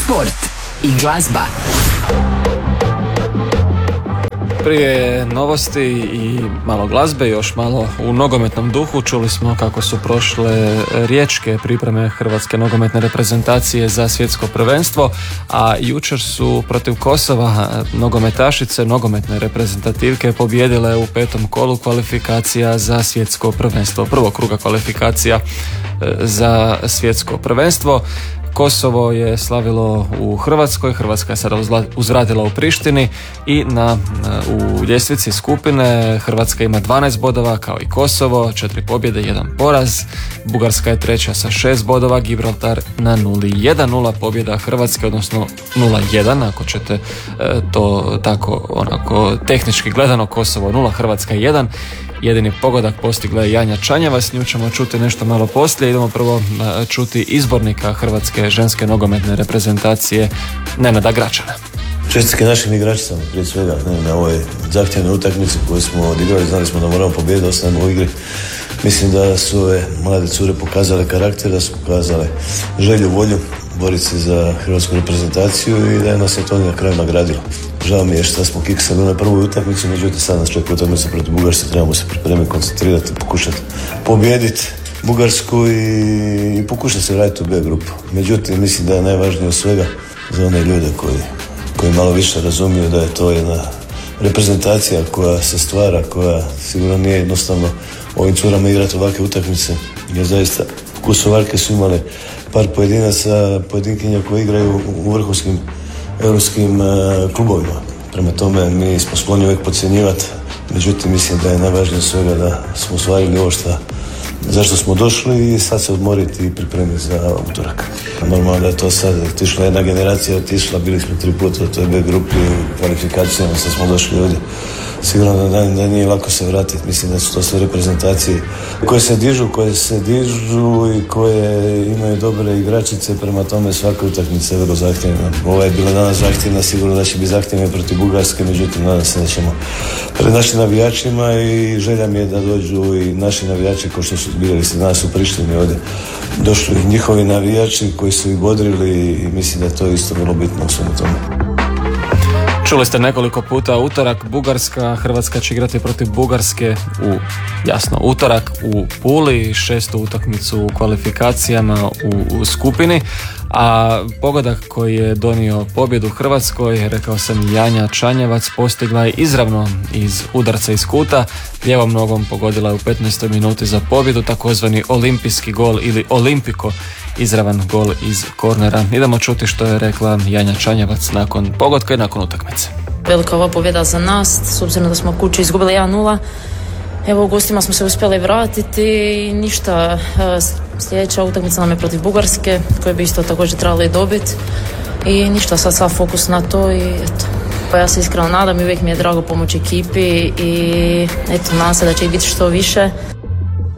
sport i glazba. Prije novosti i malo glazbe, još malo u nogometnom duhu, čuli smo kako su prošle riječke pripreme hrvatske nogometne reprezentacije za svjetsko prvenstvo, a jučer su protiv Kosova nogometašice nogometne reprezentativke pobijedile u 5. kolu kvalifikacija za svjetsko prvenstvo, prvog kruga kvalifikacija za svjetsko prvenstvo. Kosovo je slavilo u Hrvatskoj, Hrvatska je sada uzvratila u Prištini i u ljestvici skupine Hrvatska ima 12 bodova kao i Kosovo, 4 pobjede, 1 poraz. Bugarska je treća sa 6 bodova, Gibraltar na 0-1 pobjeda Hrvatske, odnosno 0-1 ako ćete to tako onako tehnički gledano, Kosovo 0, Hrvatska 1. Jedini pogodak postigla je Janja Čanjeva, s nju ćemo čuti nešto malo poslije. Idemo prvo čuti izbornika hrvatske ženske nogometne reprezentacije Nenada Gračana. Čestitke našim igračicama, prije svega, na ovoj zahtjevnoj utakmici koju smo odigrali, znali smo da moramo pobijediti, ostajemo u igri. Mislim da su ove mlade cure pokazale karakter, da su pokazale želju, volju boriti se za hrvatsku reprezentaciju i da je nas je to na kraju nagradilo. Žao mi je što smo kiksali na prvoj utakmici, međutim sad nas čeka utakmica protiv Bugarske, trebamo se pripremiti, koncentrirati, pokušati pobijediti Bugarsku i pokušati se vratiti u B grupu. Međutim, mislim da je najvažnije od svega za one ljude koji malo više razumiju da je to jedna reprezentacija koja se stvara, koja sigurno nije jednostavno ovim curama igrati ovakve utakmice, jer zaista Kosovarke su imale par pojedinkinja koji igraju u vrhunskim europskim klubovima. Prema tome mi smo skloni uvijek podcjenjivati, međutim mislim da je najvažnije svega da smo ostvarili ovo zašto smo došli i sad se odmoriti i pripremiti za utorak. Normalno da je to sad otišla jedna generacija, otišla, bili smo 3 puta u toj B grupi u kvalifikacijama, sad smo došli ovdje. Sigurno da nije lako se vratiti, mislim da su to sve reprezentacije koje se dižu i koje imaju dobre igračice, prema tome svaka utakmica je vrlo zahtjevna. Ova je bila danas zahtjevna, sigurno da će biti zahtjevna protiv Bugarske, međutim nadam se da ćemo pred našim navijačima i želja mi je da dođu i naši navijači kao što su bili danas u Prištini ovdje. Došli njihovi navijači koji su ih bodrili i mislim da je to isto vrlo bitno u svemu tome. Čuli ste nekoliko puta utorak, Bugarska, Hrvatska će igrati protiv Bugarske utorak u Puli, 6. utakmicu u kvalifikacijama u skupini, a pogodak koji je donio pobjedu Hrvatskoj, rekao sam Janja Čanjevac, postigla je izravno iz udarca iz kuta, lijevom nogom pogodila je u 15. minuti za pobjedu, takozvani olimpijski gol ili olimpiko, izravan gol iz kornera. Idemo čuti što je rekla Janja Čanjevac nakon pogotka i nakon utakmice. Velika ova pobjeda za nas, s obzirom da smo kući izgubili 1-0. Evo, u gostima smo se uspjeli vratiti i ništa. Sljedeća utakmica nam je protiv Bugarske, koju bi isto također trebali dobiti. I ništa, sad sav fokus na to i eto. Pa ja se iskreno nadam i uvijek mi je drago pomoći ekipi i eto, nadam se da će ih biti što više.